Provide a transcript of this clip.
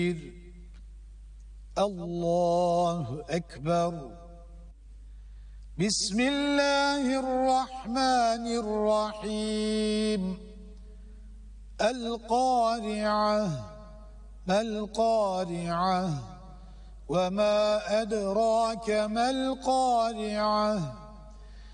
الله أكبر. بسم الله الرحمن الرحيم. القارعة ما القارعة وما أدراك ما القارعة